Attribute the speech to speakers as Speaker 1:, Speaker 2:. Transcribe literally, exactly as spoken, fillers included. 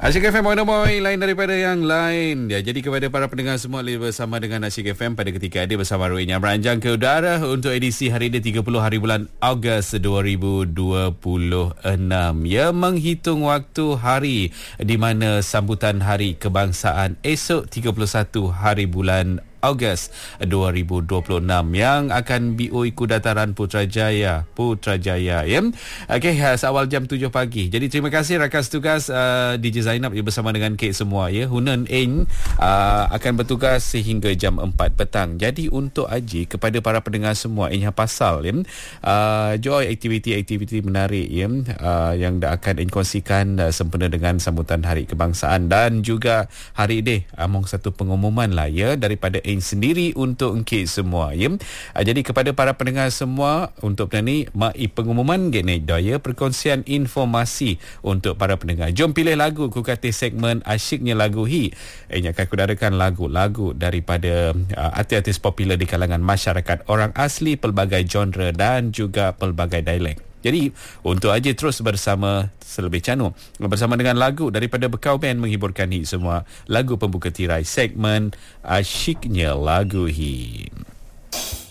Speaker 1: Asyik F M Mono Boy, lain daripada yang lain. Ya, jadi kepada para pendengar semua, bersama dengan Asyik F M pada ketika ini bersama Roy yang beranjang ke udara untuk edisi hari ini tiga puluh hari bulan Ogos dua ribu dua puluh enam. Ya, menghitung waktu hari di mana sambutan Hari Kebangsaan esok tiga puluh satu hari bulan Ogos dua ribu dua puluh enam yang akan B O ikut dataran Putrajaya Putrajaya ya. Okey, seawal jam tujuh pagi. Jadi terima kasih rakan tugas uh, D J Zainab bersama dengan Kek semua ya. Hunan Eng uh, akan bertugas sehingga jam empat petang. Jadi untuk Aji kepada para pendengar semua Eng pasal ya. Uh, joy aktiviti-aktiviti menarik ya uh, yang dah akan Eng kongsikan uh, sempena dengan sambutan Hari Kebangsaan dan juga hari ini among satu pengumuman lah ya daripada sendiri untuk engkau semua ya. Jadi kepada para pendengar semua untuk ni mai pengumuman gini daya perkongsian informasi untuk para pendengar. Jom pilih lagu ku kata segmen asyiknya lagu hi. Ini akan kudarakan lagu-lagu daripada uh, artis-artis popular di kalangan masyarakat orang asli pelbagai genre dan juga pelbagai dialek. Jadi untuk aja terus bersama selebih Cano bersama dengan lagu daripada Bekau Band menghiburkan hit semua lagu pembuka tirai segmen Asyiknya Lagu Hit.